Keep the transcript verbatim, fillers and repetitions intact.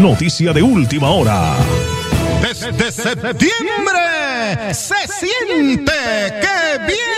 noticia de última hora. Desde septiembre se siente que viene